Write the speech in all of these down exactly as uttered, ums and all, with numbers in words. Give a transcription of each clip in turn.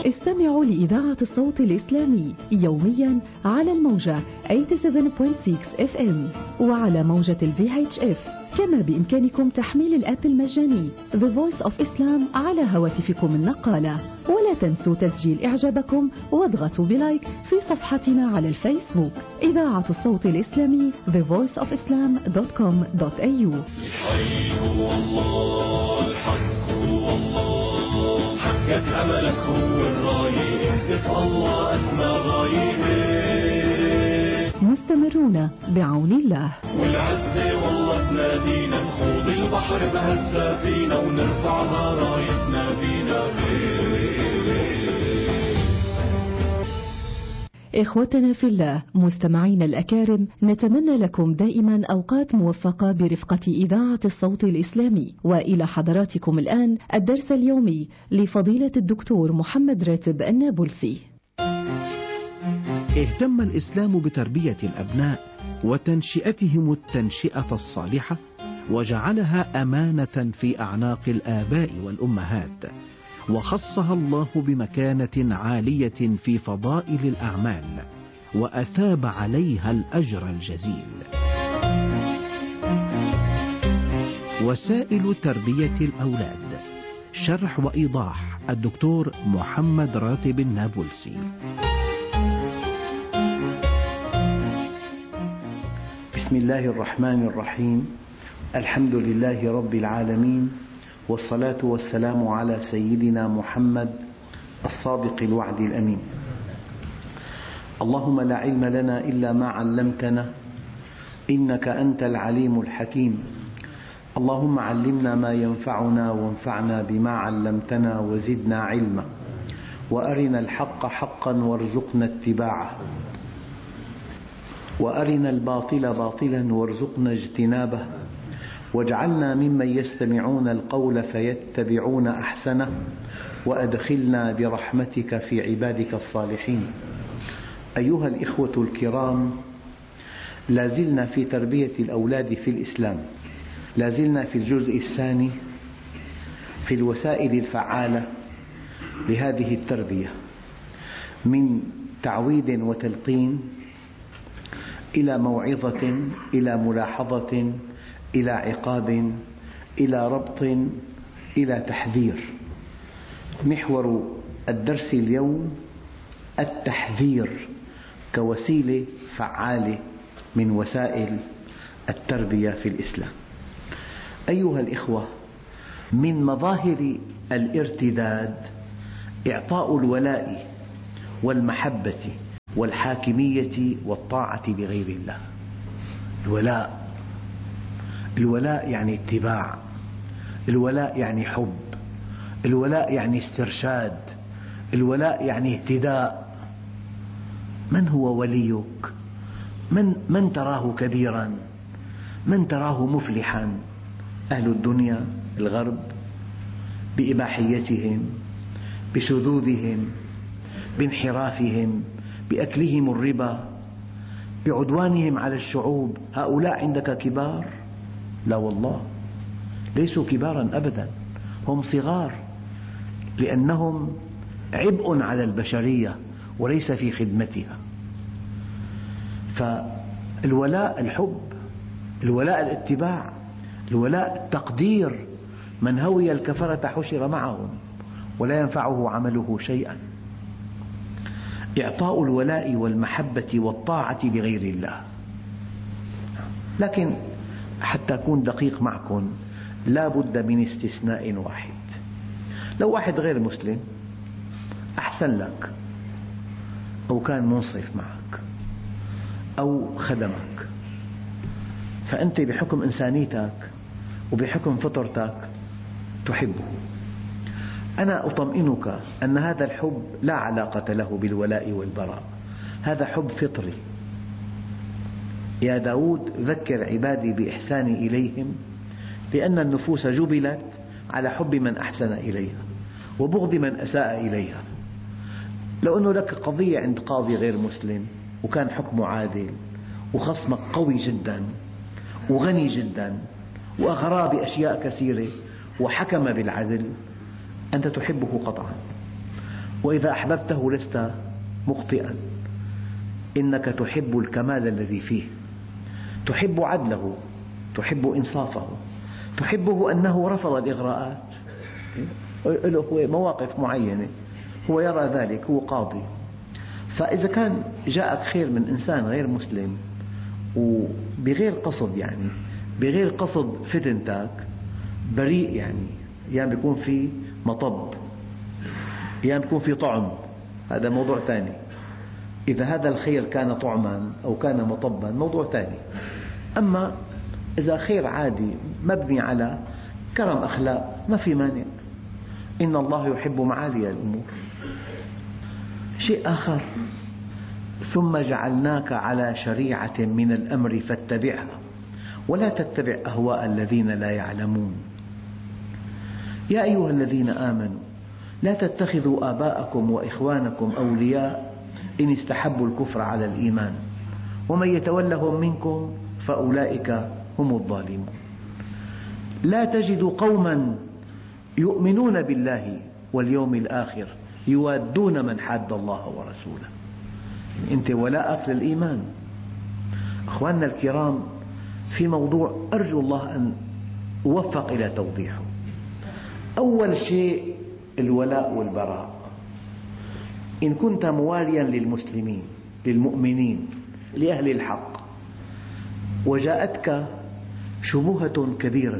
استمعوا لإذاعة الصوت الإسلامي يوميا على الموجة ثمانية وثمانين فاصلة ستة اف ام وعلى موجة الفي اتش اف. كما بإمكانكم تحميل الآب المجاني The Voice of Islam على هواتفكم النقالة. ولا تنسوا تسجيل إعجابكم واضغطوا بلايك في صفحتنا على الفيسبوك إذاعة الصوت الإسلامي the voice of islam dot com dot a u. الحي هو الله، الحق هو الله، حقك أملك هو الراية، اهتف الله أسمى غاية. مستمرون بعون الله. والعزة والله تنادينا، نخوض البحر بهالسفينة ونرفعها رايتنا بينا. إخوتنا في الله مستمعين الأكارم، نتمنى لكم دائما أوقات موفقة برفقة إذاعة الصوت الإسلامي. وإلى حضراتكم الآن الدرس اليومي لفضيلة الدكتور محمد راتب النابلسي. اهتم الإسلام بتربية الأبناء وتنشئتهم التنشئة الصالحة، وجعلها أمانة في أعناق الآباء والأمهات، وخصها الله بمكانة عالية في فضائل الأعمال، وأثاب عليها الأجر الجزيل. وسائل تربية الأولاد، شرح وإيضاح الدكتور محمد راتب النابلسي. بسم الله الرحمن الرحيم، الحمد لله رب العالمين، والصلاة والسلام على سيدنا محمد الصادق الوعد الأمين. اللهم لا علم لنا إلا ما علمتنا إنك أنت العليم الحكيم. اللهم علمنا ما ينفعنا وانفعنا بما علمتنا وزدنا علما، وأرنا الحق حقا وارزقنا اتباعه، وأرنا الباطل باطلا وارزقنا اجتنابه، واجعلنا ممن يستمعون القول فيتبعون أحسنه، وأدخلنا برحمتك في عبادك الصالحين. أيها الإخوة الكرام، لازلنا في تربية الأولاد في الإسلام، لازلنا في الجزء الثاني في الوسائل الفعالة لهذه التربية، من تعويد وتلقين إلى موعظة إلى ملاحظة إلى عقاب إلى ربط إلى تحذير. محور الدرس اليوم التحذير كوسيلة فعالة من وسائل التربية في الإسلام. أيها الإخوة، من مظاهر الارتداد إعطاء الولاء والمحبة والحاكمية والطاعة لغير الله. الولاء الولاء يعني اتباع، الولاء يعني حب، الولاء يعني استرشاد، الولاء يعني اهتداء. من هو وليك؟ من, من تراه كبيرا؟ من تراه مفلحا؟ أهل الدنيا الغرب بإباحيتهم، بشذوذهم، بانحرافهم، بأكلهم الربا، بعدوانهم على الشعوب، هؤلاء عندك كبار؟ لا والله، ليسوا كبارا أبدا، هم صغار، لأنهم عبء على البشرية وليس في خدمتها. فالولاء الحب، الولاء الاتباع، الولاء التقدير. من هوي الكفرة حشر معهم ولا ينفعه عمله شيئا. إعطاء الولاء والمحبة والطاعة لغير الله. لكن حتى أكون دقيق معكم، لا بد من استثناء واحد. لو واحد غير مسلم أحسن لك، أو كان منصف معك، أو خدمك، فأنت بحكم إنسانيتك وبحكم فطرتك تحبه. أنا أطمئنك أن هذا الحب لا علاقة له بالولاء والبراء، هذا حب فطري. يا داود ذكر عبادي بإحساني إليهم، لأن النفوس جبلت على حب من أحسن إليها وبغض من أساء إليها. لو أنه لك قضية عند قاضي غير مسلم وكان حكمه عادل وخصمك قوي جدا وغني جدا وأغرى بأشياء كثيرة وحكم بالعدل، أنت تحبه قطعا. وإذا أحببته لست مخطئا، إنك تحب الكمال الذي فيه، تحب عدله، تحب إنصافه، تحبه أنه رفض الإغراءات، له مواقف معينة هو يرى ذلك، هو قاضي. فإذا كان جاءك خير من إنسان غير مسلم وبغير قصد، يعني بغير قصد فتنتك، بريء، يعني أيام يعني بيكون في مطب، أيام يعني بيكون في طعم، هذا موضوع ثاني. إذا هذا الخير كان طعما أو كان مطبا موضوع ثاني. أما إذا خير عادي مبني على كرم أخلاق ما في مانع، إن الله يحب معالي الأمور. شيء آخر، ثم جعلناك على شريعة من الأمر فاتبعها ولا تتبع أهواء الذين لا يعلمون. يا أيها الذين آمنوا لا تتخذوا آباءكم وإخوانكم أولياء إن استحبوا الكفر على الإيمان ومن يتولهم منكم فأولئك هم الظالمون. لا تجد قوما يؤمنون بالله واليوم الآخر يوادون من حاد الله ورسوله. أنت ولاءك للإيمان. أخواننا الكرام، في موضوع أرجو الله أن أوفق إلى توضيحه. أول شيء الولاء والبراء. إن كنت مواليا للمسلمين للمؤمنين لأهل الحق وجاءتك شبهة كبيرة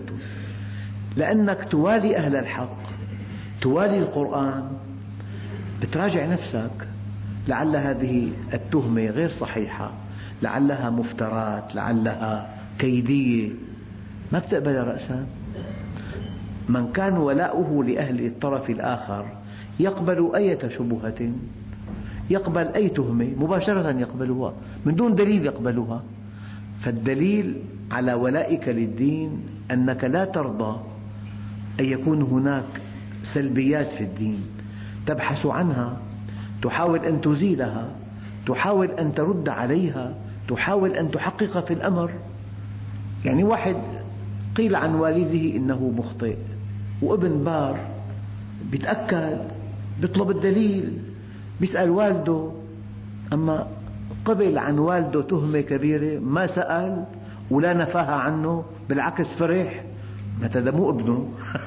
لأنك توالي أهل الحق، توالي القرآن، بتراجع نفسك، لعل هذه التهمة غير صحيحة، لعلها مفترات، لعلها كيدية، ما بتقبل رأسا. من كان ولاؤه لأهل الطرف الآخر يقبل أي شبهة، يقبل أي تهمة مباشرة، يقبلها من دون دليل، يقبلها. فالدليل على ولائك للدين أنك لا ترضى أن يكون هناك سلبيات في الدين تبحث عنها، تحاول أن تزيلها، تحاول أن ترد عليها، تحاول أن تحقق في الأمر. يعني واحد قيل عن والده إنه مخطئ وابن بار، بيتأكد، بيطلب الدليل، بيسأل والده، أما قبل عن والده تهمة كبيرة ما سأل ولا نفاها عنه، بالعكس فرح. هذا مو ابنه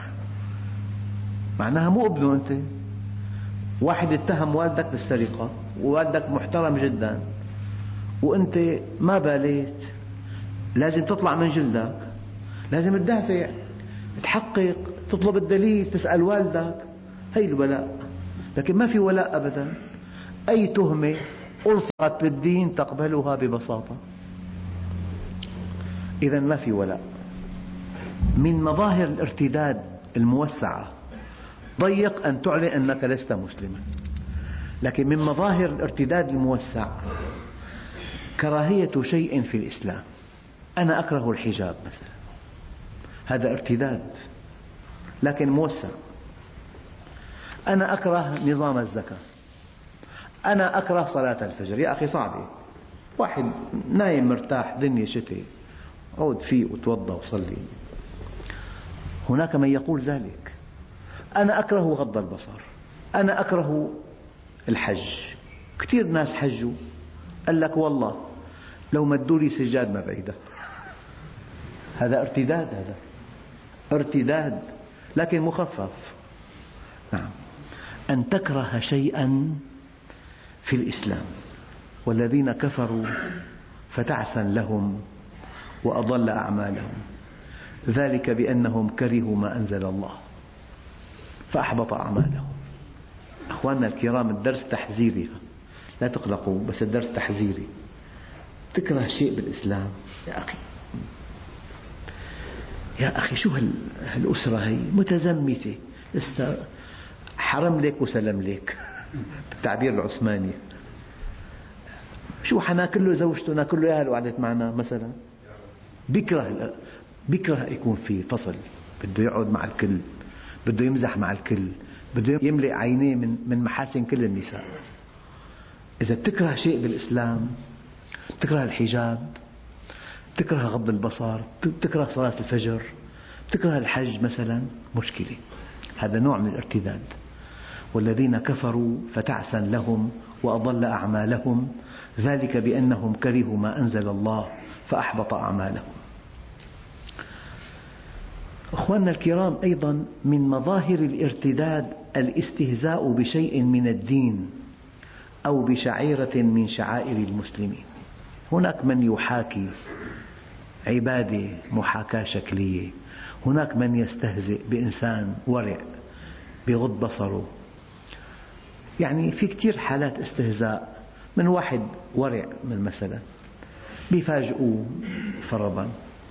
معناها مو ابنه. أنت واحد اتهم والدك بالسرقة ووالدك محترم جدا وأنت ما باليت، لازم تطلع من جلدك، لازم تدافع، تحقق، تطلب الدليل، تسأل والدك. هي الولاء. لكن ما في ولاء أبدا. أي تهمة ألصقت بالدين تقبلها ببساطة. إذا ما في ولاء. من مظاهر الارتداد الموسعة ضيق أن تعلن أنك لست مسلما. لكن من مظاهر الارتداد الموسع كراهية شيء في الإسلام. أنا أكره الحجاب مثلا، هذا ارتداد لكن موسع. أنا أكره نظام الزكاة، أنا أكره صلاة الفجر. يا أخي صعبة، واحد نايم مرتاح، دنيا شتي، عود فيه وتوضأ وصلي. هناك من يقول ذلك. أنا أكره غض البصر، أنا أكره الحج. كثير ناس حجوا قال لك والله لو مدوا لي سجاد ما بعيدة. هذا ارتداد، هذا ارتداد لكن مخفف. نعم، أن تكره شيئا في الإسلام. والذين كفروا فتعسا لهم وأضل أعمالهم ذلك بأنهم كرهوا ما أنزل الله فأحبط أعمالهم. أخواننا الكرام، الدرس تحذيري، لا تقلقوا، بس الدرس تحذيري. تكره شيء بالإسلام يا أخي، يا أخي شو هالأسرة هي متزمتة، لسه حرم لك وسلم لك بالتعبير العثماني. شو حناكل له زوجته، ناكل له إياها لو قعدت معنا مثلا. بيكره بيكره يكون في فصل، بده يقعد مع الكل، بده يمزح مع الكل، بده يملئ عينيه من من محاسن كل النساء. إذا بتكره شيء بالإسلام، بتكره الحجاب، بتكره غض البصر، بتكره صلاة الفجر، بتكره الحج مثلا، مشكلة. هذا نوع من الارتداد. والذين كفروا فتعسا لهم وأضل أعمالهم ذلك بأنهم كرهوا ما أنزل الله فأحبط أعمالهم. أخواننا الكرام، أيضا من مظاهر الارتداد الاستهزاء بشيء من الدين أو بشعيرة من شعائر المسلمين. هناك من يحاكي عبادة محاكاة شكلية، هناك من يستهزئ بإنسان ورع بغض بصره. يعني في كثير حالات استهزاء من واحد ورع، من مثلا بيفاجئوه فرضا.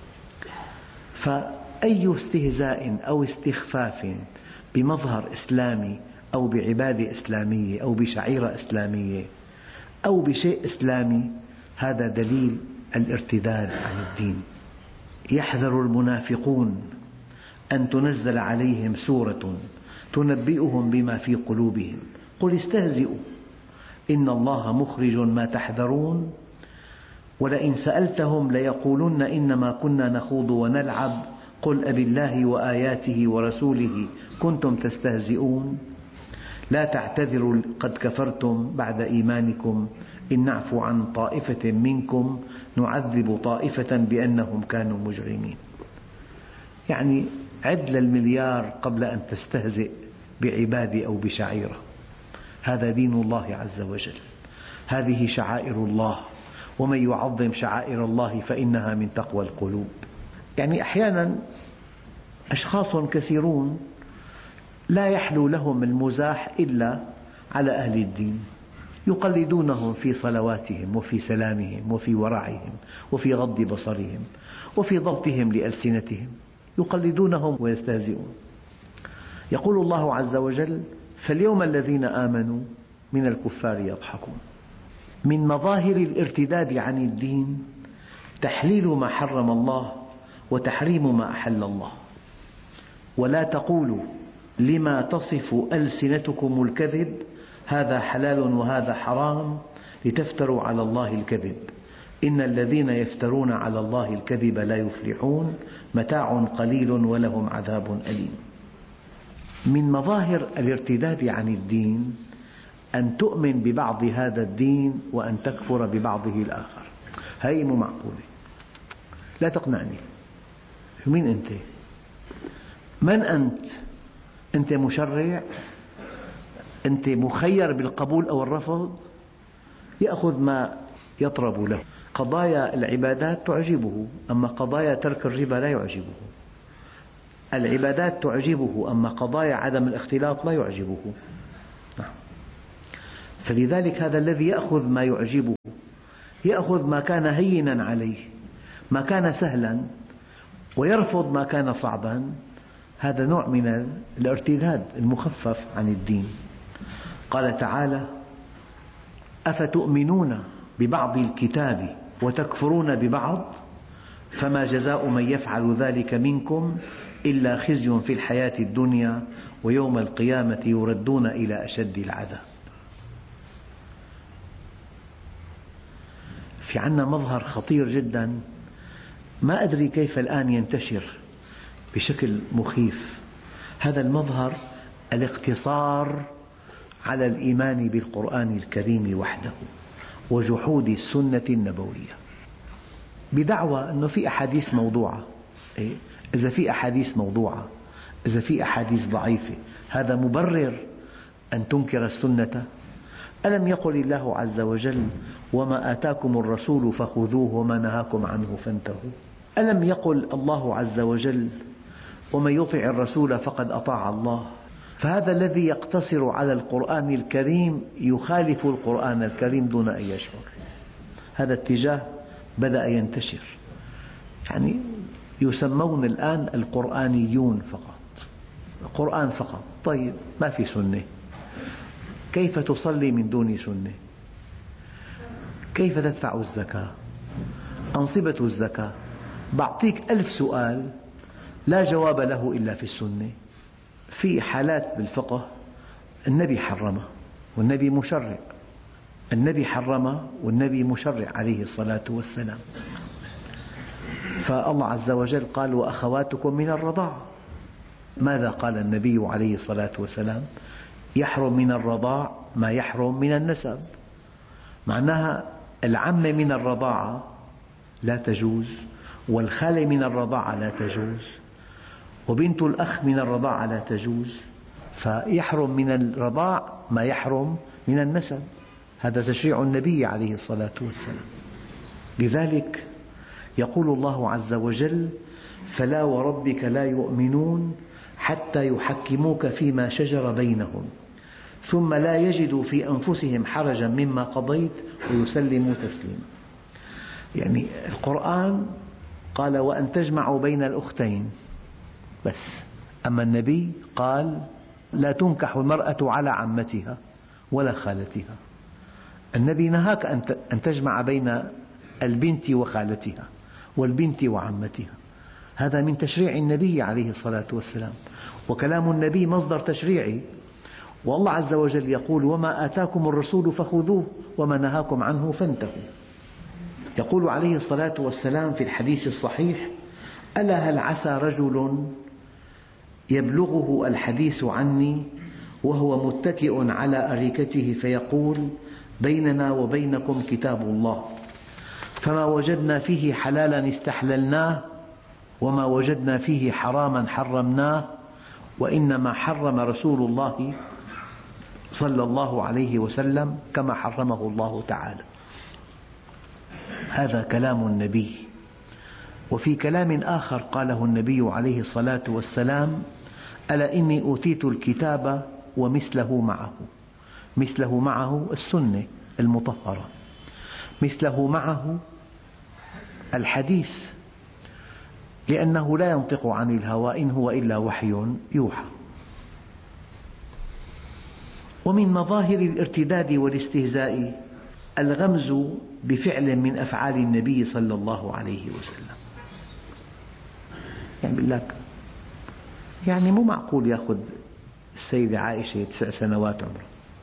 فأي استهزاء أو استخفاف بمظهر إسلامي أو بعبادة إسلامية أو بشعيرة إسلامية أو بشيء إسلامي هذا دليل الارتداد عن الدين. يحذر المنافقون أن تنزل عليهم سورة تنبئهم بما في قلوبهم قل استهزئوا إن الله مخرج ما تحذرون ولئن سألتهم ليقولن إنما كنا نخوض ونلعب قل أبالله وآياته ورسوله كنتم تستهزئون لا تعتذروا قد كفرتم بعد إيمانكم إن نعفو عن طائفة منكم نعذب طائفة بأنهم كانوا مجرمين. يعني عد للمليار قبل أن تستهزئ بعبادة أو بشعيرة. هذا دين الله عز وجل، هذه شعائر الله، ومن يعظم شعائر الله فإنها من تقوى القلوب. يعني أحيانا أشخاص كثيرون لا يحلو لهم المزاح إلا على أهل الدين، يقلدونهم في صلواتهم وفي سلامهم وفي ورعهم وفي غض بصرهم وفي ضبطهم لألسنتهم، يقلدونهم ويستهزئون. يقول الله عز وجل فاليوم الذين آمنوا من الكفار يضحكون. من مظاهر الارتداد عن الدين تحليل ما حرم الله وتحريم ما أحل الله. ولا تقولوا لما تصف ألسنتكم الكذب هذا حلال وهذا حرام لتفتروا على الله الكذب إن الذين يفترون على الله الكذب لا يفلحون متاع قليل ولهم عذاب أليم. من مظاهر الارتداد عن الدين أن تؤمن ببعض هذا الدين وأن تكفر ببعضه الآخر. هذه مو معقولة، لا تقنعني. مين أنت؟ من أنت؟ أنت مشرع؟ أنت مخير بالقبول أو الرفض؟ يأخذ ما يطرب له. قضايا العبادات تعجبه، أما قضايا ترك الربا لا يعجبه. العبادات تعجبه، أما قضايا عدم الاختلاط لا يعجبه. فلذلك هذا الذي يأخذ ما يعجبه، يأخذ ما كان هينا عليه، ما كان سهلا، ويرفض ما كان صعبا، هذا نوع من الارتداد المخفف عن الدين. قال تعالى أفتؤمنون ببعض الكتاب وتكفرون ببعض فما جزاء من يفعل ذلك منكم إلا خزي في الحياة الدنيا ويوم القيامة يردون إلى أشد العذاب. في عنا مظهر خطير جدا، ما أدري كيف الآن ينتشر بشكل مخيف. هذا المظهر الاقتصار على الإيمان بالقرآن الكريم وحده وجحود السنة النبوية، بدعوى أنه في أحاديث موضوعة. إذا في أحاديث موضوعة، إذا في أحاديث ضعيفة، هذا مبرر أن تنكر السنة؟ ألم يقل الله عز وجل وما آتاكم الرسول فخذوه وما نهاكم عنه فانتهوا؟ ألم يقل الله عز وجل ومن يطع الرسول فقد أطاع الله؟ فهذا الذي يقتصر على القرآن الكريم يخالف القرآن الكريم دون أن يشعر. هذا اتجاه بدأ ينتشر، يعني يسمون الآن القرآنيون فقط، القرآن فقط. طيب ما في سنة، كيف تصلي من دون سنة؟ كيف تدفع الزكاة؟ أنصبة الزكاة؟ بعطيك ألف سؤال لا جواب له إلا في السنة. في حالات بالفقه النبي حرمه والنبي مشرع، النبي حرمه والنبي مشرع عليه الصلاة والسلام. فالله عز وجل قال وأخواتكم من الرضاعة. ماذا قال النبي عليه الصلاة والسلام؟ يحرم من الرضاع ما يحرم من النسب، معناها العمة من الرضاعة لا تجوز، والخالة من الرضاعة لا تجوز، وبنت الأخ من الرضاعة لا تجوز، فيحرم من الرضاع ما يحرم من النسب. هذا تشريع النبي عليه الصلاة والسلام. لذلك يقول الله عز وجل: فلا وربك لا يؤمنون حتى يحكموك فيما شجر بينهم ثم لا يجدوا في أنفسهم حرجا مما قضيت ويسلموا تسليما. يعني القرآن قال: وأن تجمعوا بين الأختين بس، أما النبي قال: لا تنكح المرأة على عمتها ولا خالتها. النبي نهاك أن تجمع بين البنت وخالتها والبنت وعمتها. هذا من تشريع النبي عليه الصلاة والسلام، وكلام النبي مصدر تشريعي. والله عز وجل يقول: وما آتاكم الرسول فخذوه وما نهاكم عنه فانتهوا. يقول عليه الصلاة والسلام في الحديث الصحيح: ألا هل عسى رجل يبلغه الحديث عني وهو متكئ على أريكته فيقول: بيننا وبينكم كتاب الله، فما وجدنا فيه حلالا استحللناه وما وجدنا فيه حراما حرمناه، وإنما حرم رسول الله صلى الله عليه وسلم كما حرمه الله تعالى. هذا كلام النبي. وفي كلام آخر قاله النبي عليه الصلاة والسلام: ألا إني أوتيت الكتاب ومثله معه. مثله معه السنة المطهرة، مثله معه الحديث، لأنه لا ينطق عن الهوى إن هو إلا وحي يوحى. ومن مظاهر الارتداد والاستهزاء الغمز بفعل من أفعال النبي صلى الله عليه وسلم. يعني بيقول لك يعني مو معقول يأخذ السيدة عائشة تسع سنوات عمره.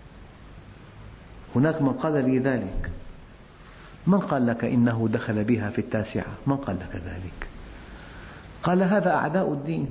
هناك من قال لي ذلك. من قال لك إنه دخل بها في التاسعة؟ من قال لك ذلك؟ قال: هذا أعداء الدين.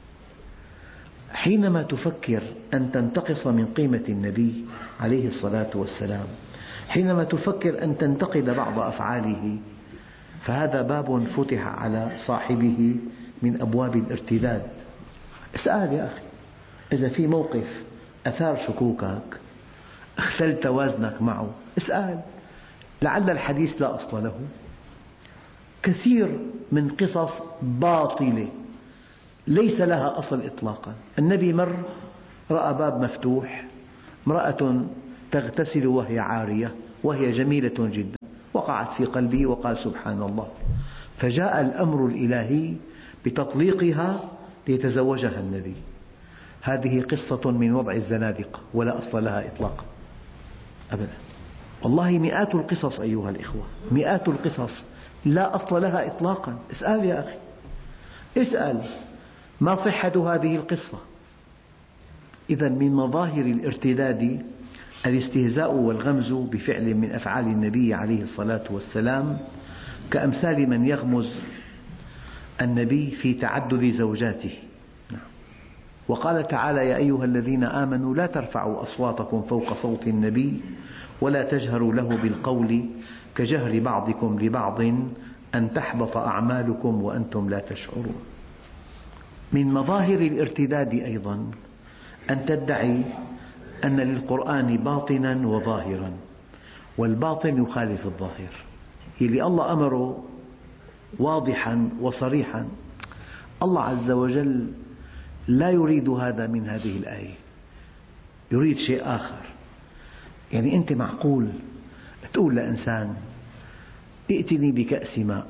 حينما تفكر أن تنتقص من قيمة النبي عليه الصلاة والسلام، حينما تفكر أن تنتقد بعض أفعاله، فهذا باب فتح على صاحبه من أبواب الارتداد. اسأل يا أخي، إذا في موقف أثار شكوكك، اختلت وزنك معه، اسأل، لعل الحديث لا أصل له. كثير من قصص باطلة ليس لها أصل إطلاقا. النبي مر رأى باب مفتوح، امرأة تغتسل وهي عارية وهي جميلة جدا، وقعت في قلبه وقال: سبحان الله. فجاء الأمر الإلهي بتطليقها ليتزوجها النبي. هذه قصة من وضع الزنادقة ولا أصل لها إطلاقا أبدا. والله مئات القصص أيها الإخوة، مئات القصص لا أصل لها إطلاقا. اسأل يا أخي، اسأل ما صحة هذه القصة. إذا من مظاهر الارتداد الاستهزاء والغمز بفعل من أفعال النبي عليه الصلاة والسلام، كأمثال من يغمز النبي في تعدد زوجاته. وقال تعالى: يا أيها الذين آمنوا لا ترفعوا أصواتكم فوق صوت النبي ولا تجهروا له بالقول كجهر بعضكم لبعض أن تحبط أعمالكم وأنتم لا تشعرون. من مظاهر الارتداد أيضا أن تدعي أن للقرآن باطنا وظاهرا، والباطن يخالف الظاهر. يلي الله أمره واضحا وصريحا، الله عز وجل لا يريد هذا من هذه الآية، يريد شيء آخر. يعني أنت معقول تقول لإنسان: ائتني بكأس ماء،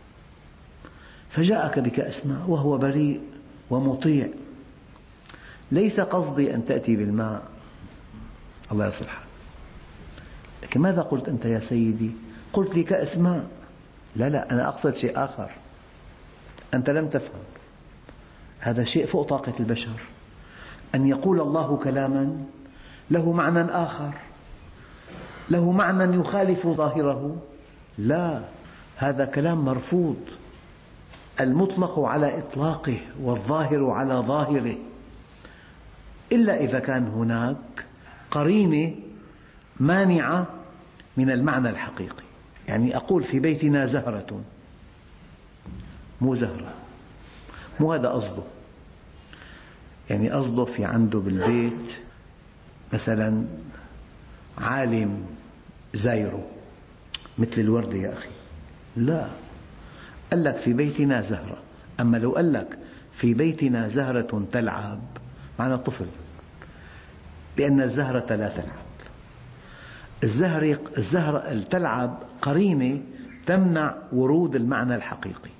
فجاءك بكأس ماء وهو بريء ومطيع، ليس قصدي أن تأتي بالماء، الله يصلحك، لكن ماذا قلت أنت يا سيدي؟ قلت لي كأس ماء. لا لا، أنا أقصد شيء آخر، أنت لم تفهم. هذا شيء فوق طاقة البشر، أن يقول الله كلاما له معنى آخر، له معنى يخالف ظاهره. لا، هذا كلام مرفوض. المطلق على إطلاقه والظاهر على ظاهره، إلا إذا كان هناك قرينة مانعة من المعنى الحقيقي. يعني أقول في بيتنا زهرة، مو زهرة، مو هذا قصده. يعني قصده في عنده بالبيت مثلا عالم زايره مثل الوردة يا أخي، لا، قال لك في بيتنا زهرة. أما لو قال لك في بيتنا زهرة تلعب، معنى طفل، لأن الزهرة لا تلعب. الزهرة, الزهرة تلعب قرينة تمنع ورود المعنى الحقيقي.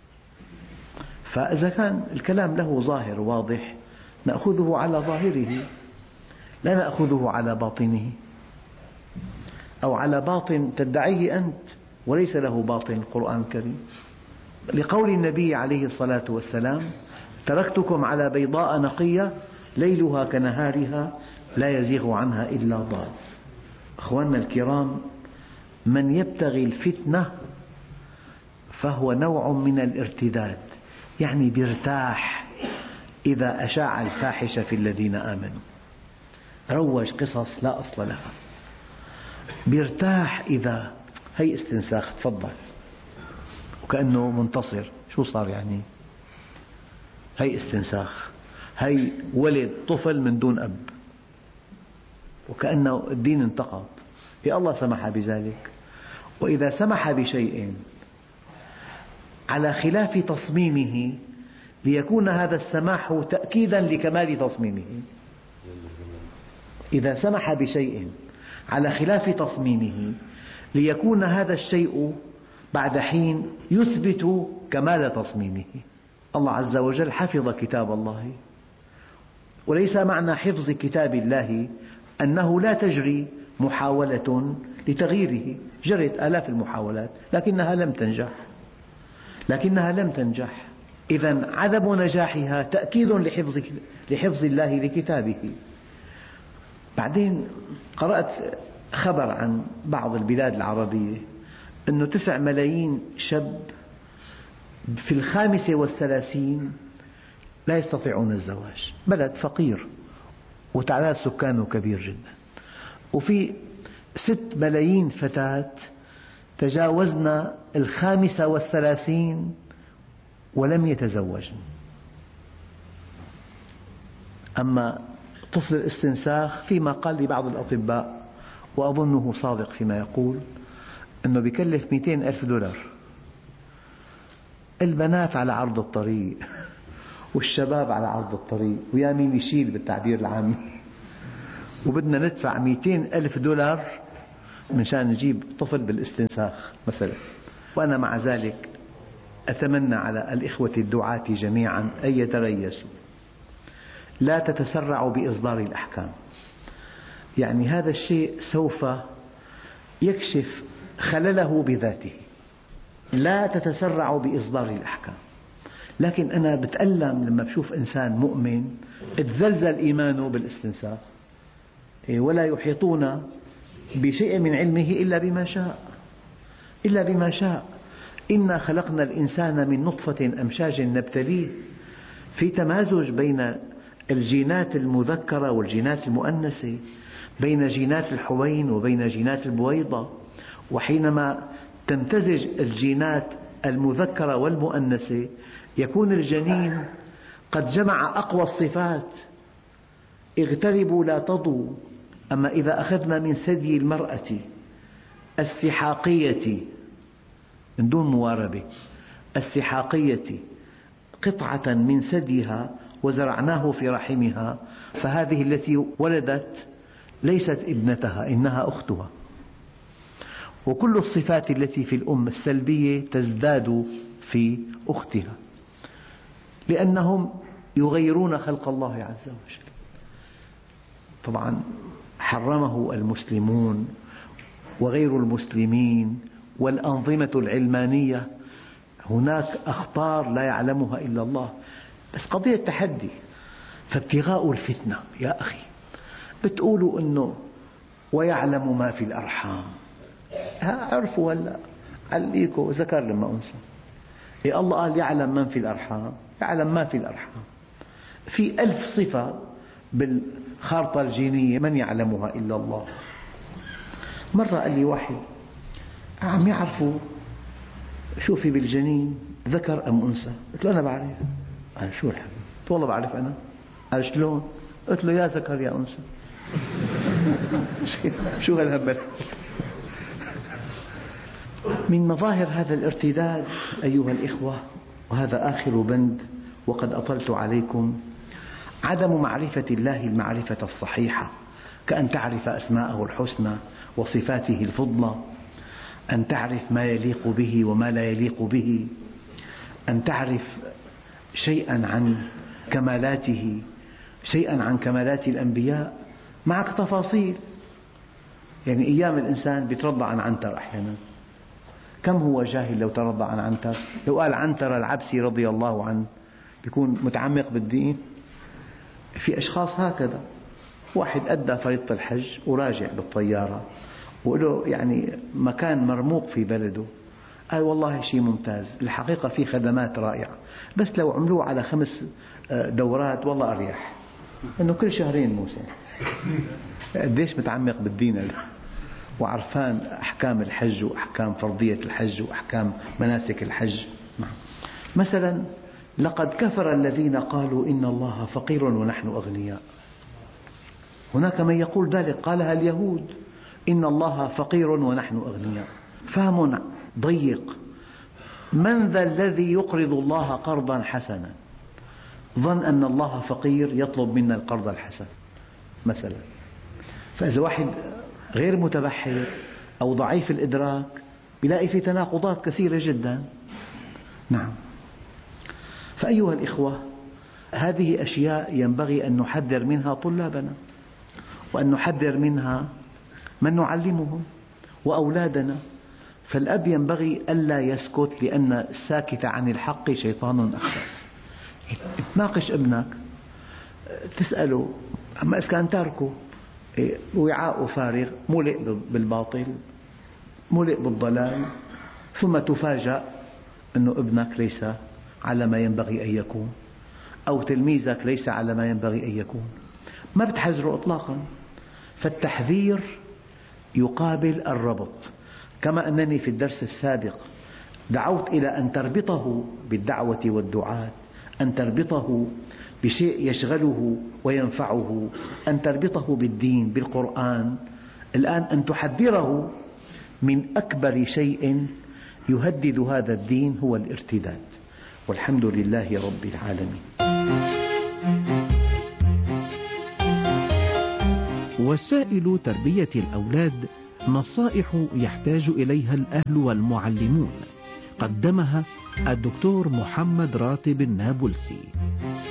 فإذا كان الكلام له ظاهر واضح نأخذه على ظاهره، لا نأخذه على باطنه أو على باطن تدعيه أنت وليس له باطن. القرآن الكريم لقول النبي عليه الصلاة والسلام: تركتكم على بيضاء نقية ليلها كنهارها لا يزيغ عنها إلا ضال. أخواننا الكرام، من يبتغي الفتنة فهو نوع من الارتداد، يعني بيرتاح إذا أشاع الفاحشة في الذين آمنوا، روج قصص لا أصل لها، بيرتاح إذا هي استنساخ تفضل وكأنه منتصر. شو صار يعني؟ هي استنساخ، هي ولد طفل من دون أب وكأنه الدين انتقض. يا الله سمح بذلك. وإذا سمح بشيء على خلاف تصميمه ليكون هذا السماح تأكيدا لكمال تصميمه. إذا سمح بشيء على خلاف تصميمه ليكون هذا الشيء بعد حين يثبت كمال تصميمه. الله عز وجل حفظ كتاب الله، وليس معنى حفظ كتاب الله أنه لا تجري محاولة لتغييره. جرت آلاف المحاولات لكنها لم تنجح لكنها لم تنجح إذن عدم نجاحها تأكيد لحفظ لحفظ الله لكتابه. بعدين قرأت خبر عن بعض البلاد العربية أنه تسع ملايين شاب في الخامسة والثلاثين لا يستطيعون الزواج. بلد فقير وتعداد سكانه كبير جدا، وفي ست ملايين فتاة تجاوزن الخامسة والثلاثين ولم يتزوجن. أما طفل الاستنساخ فيما قال لي بعض الأطباء وأظنه صادق فيما يقول أنه بيكلف مئتين ألف دولار. البنات على عرض الطريق والشباب على عرض الطريق، ويا مين يشيل بالتعبير العامي، وبدنا ندفع مئتين ألف دولار منشان نجيب طفل بالاستنساخ مثلا. وأنا مع ذلك أتمنى على الإخوة الدعاة جميعا أن يتريثوا، لا تتسرعوا بإصدار الأحكام. يعني هذا الشيء سوف يكشف خلله بذاته. لا تتسرعوا بإصدار الأحكام. لكن أنا بتألم لما بشوف إنسان مؤمن اتزلزل إيمانه بالاستنساخ، ولا يحيطون بشيء من علمه إلا بما شاء إلا بما شاء. إنا خلقنا الإنسان من نطفة أمشاج نبتليه، في تمازج بين الجينات المذكرة والجينات المؤنثة، بين جينات الحوين وبين جينات البويضة. وحينما تمتزج الجينات المذكرة والمؤنثة يكون الجنين قد جمع أقوى الصفات. اغتربوا لا تضوا. أما إذا أخذنا من ثدي المرأة السحاقية من دون مواربة، السحاقية قطعة من ثديها وزرعناه في رحمها، فهذه التي ولدت ليست ابنتها إنها أختها. وكل الصفات التي في الأم السلبية تزداد في أختها، لأنهم يغيرون خلق الله عز وجل. طبعا حرمه المسلمون وغير المسلمين والأنظمة العلمانية. هناك أخطار لا يعلمها إلا الله، بس قضية تحدي. فابتغاء الفتنة يا أخي، بتقولوا أنه ويعلم ما في الأرحام. عرفوا هلأ عليكم ذكر لما أنثى. إيه الله قال يعلم من في الأرحام، يعلم ما في الأرحام. في ألف صفة بالخارطة الجينية من يعلمها إلا الله. مرة قال لي واحد عم يعرفوا شو في بالجنين ذكر أم أنثى؟ قلت له أنا بعرف. قال شو الحكي؟ قلت والله بعرف أنا. قال شلون؟ قلت له يا ذكر يا أنثى. شو هالهبل؟ من مظاهر هذا الارتداد أيها الإخوة، وهذا آخر بند وقد أطلت عليكم، عدم معرفة الله المعرفة الصحيحة، كأن تعرف أسماءه الحسنى وصفاته الفضلى، أن تعرف ما يليق به وما لا يليق به، أن تعرف شيئا عن كمالاته، شيئا عن كمالات الأنبياء، معك تفاصيل. يعني أيام الإنسان بيترضى عن عنتر أحيانا، كم هو جاهل لو ترضى عن عنتر. لو قال عنتر العبسي رضي الله عنه بيكون متعمق بالدين. في أشخاص هكذا، واحد أدى فريضة الحج وراجع بالطيارة وله يعني مكان مرموق في بلده، قال والله شيء ممتاز، الحقيقة في خدمات رائعة، بس لو عملوه على خمس دورات والله أريح، إنه كل شهرين موسم. قديش متعمق بالدين هذا، وعرفان أحكام الحج وأحكام فرضية الحج وأحكام مناسك الحج. مثلا لقد كفر الذين قالوا إن الله فقير ونحن أغنياء. هناك من يقول ذلك، قالها اليهود، إن الله فقير ونحن أغنياء. فهم ضيق. من ذا الذي يقرض الله قرضا حسنا؟ ظن أن الله فقير يطلب منا القرض الحسن مثلا. فإذا واحد غير متبحر أو ضعيف الإدراك يلاقي في تناقضات كثيرة جدا. نعم. فأيها الإخوة، هذه أشياء ينبغي أن نحذر منها طلابنا، وأن نحذر منها من نعلمهم وأولادنا. فالأب ينبغي ألا يسكت، لأن الساكت عن الحق شيطان أخرس. تناقش ابنك، تسأله، أما إذا كان تاركه وعاء فارغ ملئ بالباطل ملئ بالضلال، ثم تفاجأ أن ابنك ليس على ما ينبغي أن يكون، أو تلميذك ليس على ما ينبغي أن يكون، ما بتحذره إطلاقا. فالتحذير يقابل الربط. كما أنني في الدرس السابق دعوت إلى أن تربطه بالدعوة والدعاة، أن تربطه بشيء يشغله وينفعه، أن تربطه بالدين بالقرآن. الآن أن تحذره من أكبر شيء يهدد هذا الدين هو الارتداد. والحمد لله رب العالمين. وسائل تربية الأولاد نصائح يحتاج إليها الأهل والمعلمون، قدمها الدكتور محمد راتب النابلسي.